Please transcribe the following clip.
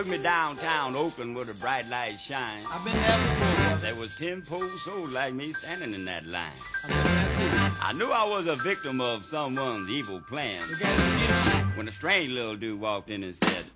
Took me downtown Oakland where the bright lights shine. I've been there before. There was 10 poor souls like me standing in that line. I've been there too. I knew I was a victim of someone's evil plan We got to get you. when a strange little dude walked in and said,